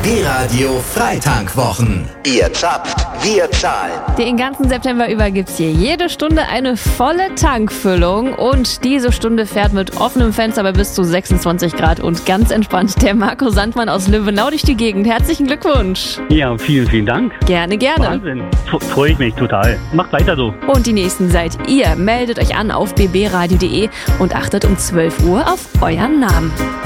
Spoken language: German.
BB Radio Freitankwwochen. Ihr zapft, wir zahlen. Den ganzen September über gibt's hier jede Stunde eine volle Tankfüllung und diese Stunde fährt mit offenem Fenster bei bis zu 26 Grad und ganz entspannt der Marco Sandmann aus Löwenau durch die Gegend. Herzlichen Glückwunsch. Ja, vielen Dank. Gerne. Wahnsinn. Freue ich mich total. Macht weiter so. Und die nächsten seid ihr. Meldet euch an auf bbradio.de und achtet um 12 Uhr auf euren Namen.